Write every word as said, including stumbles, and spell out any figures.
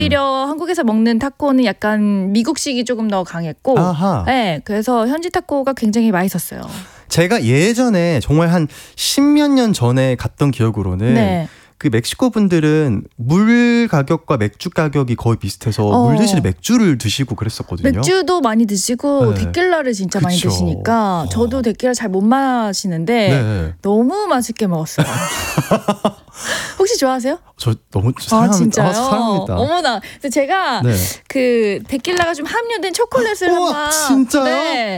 오히려 한국에서 먹는 타코는 약간 미국식이 조금 더 강했고, 아하. 네, 그래서 현지 타코가 굉장히 맛있었어요. 제가 예전에 정말 한 십몇 년 전에 갔던 기억으로는 네. 그 멕시코 분들은 물 가격과 맥주 가격이 거의 비슷해서 어. 물 대신에 맥주를 드시고 그랬었거든요. 맥주도 많이 드시고 네. 데킬라를 진짜 많이 그쵸. 드시니까 저도 데킬라 잘 못 마시는데 네. 너무 맛있게 먹었어요. 혹시 좋아하세요? 저 너무 아 사랑합니다. 진짜요? 아, 사랑합니다. 어머나. 근데 제가 네. 그 데킬라가 좀 함유된 초콜릿을 우와, 한번 진짜요? 네.